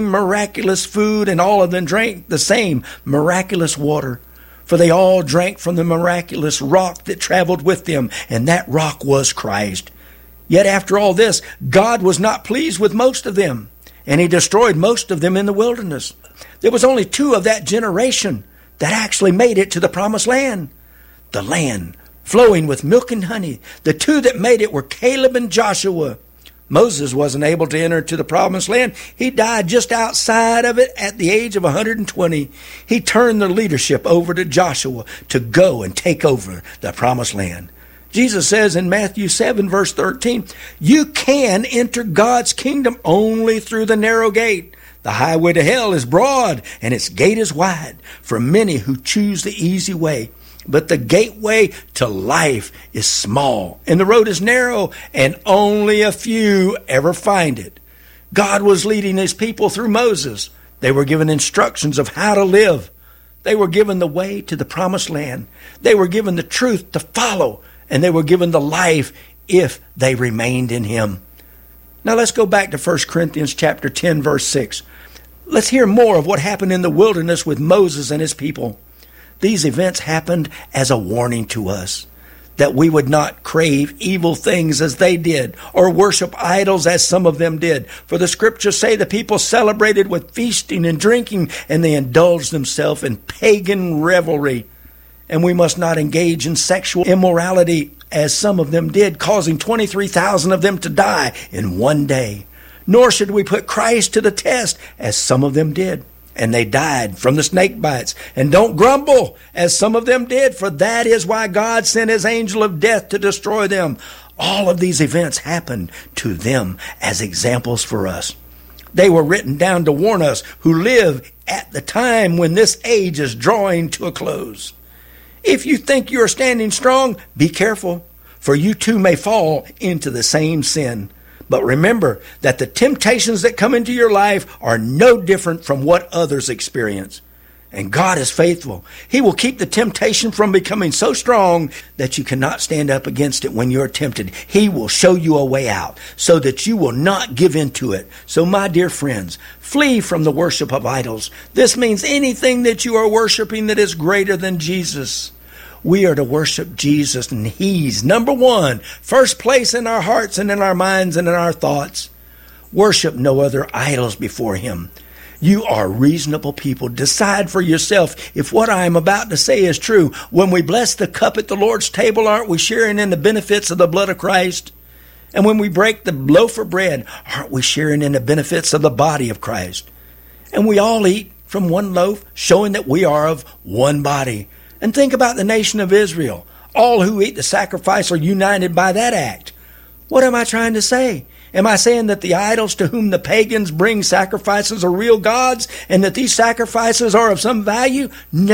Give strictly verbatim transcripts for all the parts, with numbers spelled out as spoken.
miraculous food, and all of them drank the same miraculous water. For they all drank from the miraculous rock that traveled with them, and that rock was Christ. Yet after all this, God was not pleased with most of them, and he destroyed most of them in the wilderness. There was only two of that generation that actually made it to the promised land, the land flowing with milk and honey. The two that made it were Caleb and Joshua. Moses wasn't able to enter to the promised land. He died just outside of it at the age of one hundred twenty. He turned the leadership over to Joshua to go and take over the promised land. Jesus says in Matthew seven, verse thirteen, you can enter God's kingdom only through the narrow gate. The highway to hell is broad, and its gate is wide for many who choose the easy way. But the gateway to life is small, and the road is narrow, and only a few ever find it. God was leading his people through Moses. They were given instructions of how to live. They were given the way to the promised land. They were given the truth to follow, and they were given the life if they remained in him. Now let's go back to First Corinthians chapter ten, verse six. Let's hear more of what happened in the wilderness with Moses and his people. These events happened as a warning to us that we would not crave evil things as they did, or worship idols as some of them did. For the scriptures say the people celebrated with feasting and drinking, and they indulged themselves in pagan revelry. And we must not engage in sexual immorality as some of them did, causing twenty-three thousand of them to die in one day. Nor should we put Christ to the test as some of them did, and they died from the snake bites. And don't grumble as some of them did, for that is why God sent his angel of death to destroy them. All of these events happened to them as examples for us. They were written down to warn us who live at the time when this age is drawing to a close. If you think you are standing strong, be careful, for you too may fall into the same sin. But remember that the temptations that come into your life are no different from what others experience. And God is faithful. He will keep the temptation from becoming so strong that you cannot stand up against it when you're tempted. He will show you a way out so that you will not give in to it. So my dear friends, flee from the worship of idols. This means anything that you are worshiping that is greater than Jesus. We are to worship Jesus, and he's number one, first place in our hearts and in our minds and in our thoughts. Worship no other idols before him. You are reasonable people. Decide for yourself if what I am about to say is true. When we bless the cup at the Lord's table, aren't we sharing in the benefits of the blood of Christ? And when we break the loaf of bread, aren't we sharing in the benefits of the body of Christ? And we all eat from one loaf, showing that we are of one body. And think about the nation of Israel. All who eat the sacrifice are united by that act. What am I trying to say? Am I saying that the idols to whom the pagans bring sacrifices are real gods, and that these sacrifices are of some value?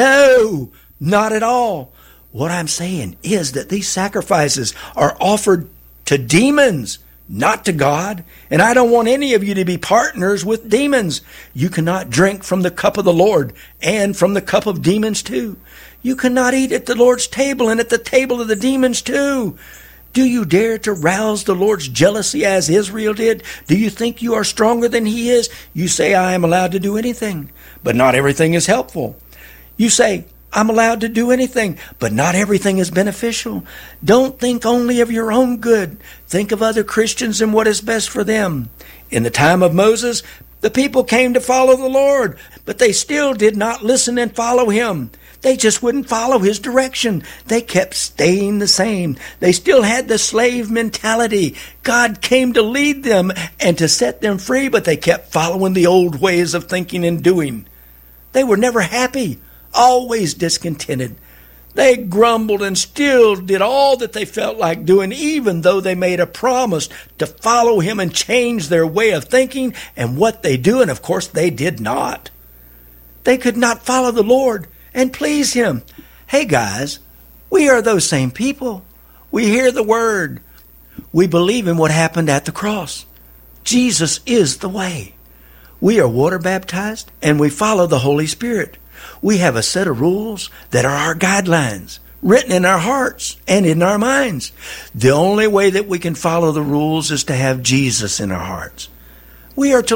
No, not at all. What I'm saying is that these sacrifices are offered to demons, not to God. And I don't want any of you to be partners with demons. You cannot drink from the cup of the Lord and from the cup of demons too. You cannot eat at the Lord's table and at the table of the demons too. Do you dare to rouse the Lord's jealousy as Israel did? Do you think you are stronger than he is? You say, I am allowed to do anything, but not everything is helpful. You say, I'm allowed to do anything, but not everything is beneficial. Don't think only of your own good. Think of other Christians and what is best for them. In the time of Moses, the people came to follow the Lord, but they still did not listen and follow him. They just wouldn't follow his direction. They kept staying the same. They still had the slave mentality. God came to lead them and to set them free, but they kept following the old ways of thinking and doing. They were never happy, always discontented. They grumbled and still did all that they felt like doing, even though they made a promise to follow him and change their way of thinking and what they do, and of course they did not. They could not follow the Lord and please him. Hey guys, we are those same people. We hear the word. We believe in what happened at the cross. Jesus is the way. We are water baptized and we follow the Holy Spirit. We have a set of rules that are our guidelines, written in our hearts and in our minds. The only way that we can follow the rules is to have Jesus in our hearts. We are to